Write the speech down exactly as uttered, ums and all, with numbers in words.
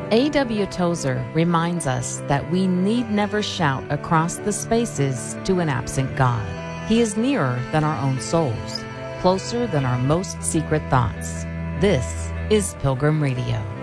A W. Tozer reminds us that we need never shout across the spaces to an absent God. He is nearer than our own souls, closer than our most secret thoughts. This is Pilgrim Radio.